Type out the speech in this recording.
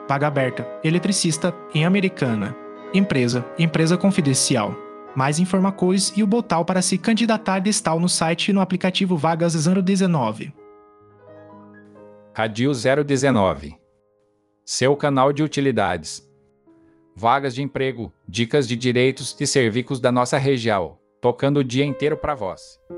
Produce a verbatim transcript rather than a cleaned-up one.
Vaga aberta, eletricista, em Americana. Empresa, empresa confidencial. Mais informações e o botão para se candidatar está no site e no aplicativo Vagas zero dezenove. Radio zero dezenove. Seu canal de utilidades. Vagas de emprego, dicas de direitos e serviços da nossa região, tocando o dia inteiro para vós.